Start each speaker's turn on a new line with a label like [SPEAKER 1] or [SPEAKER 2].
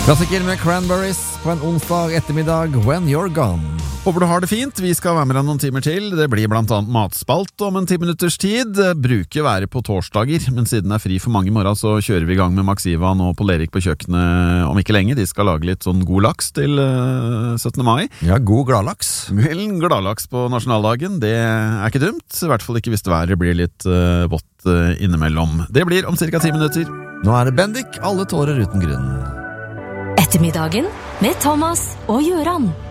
[SPEAKER 1] Klassiker med Cranberries på en onsdag ettermiddag, When You're Gone.
[SPEAKER 2] Håper du har det fint, vi skal være med deg noen timer til. Det blir blant annet matspalt om en 10 minutters tid. Det bruker være på torsdager, men siden det er fri for mange i morgen, så kjører vi i gang med Max Ivan og Pål Erik på kjøkkenet om ikke lenge. De skal lage litt sånn god laks til 17. mai.
[SPEAKER 1] Ja, god gladlaks.
[SPEAKER 2] Gladlaks på nasjonaldagen, det er ikke dumt. I hvert fall ikke hvis været blir litt vått innimellom. Det blir om cirka 10 minutter.
[SPEAKER 1] Nå er det Bendik, alle tårer uten grunn.
[SPEAKER 3] Ettermiddagen med Thomas og Gjøran.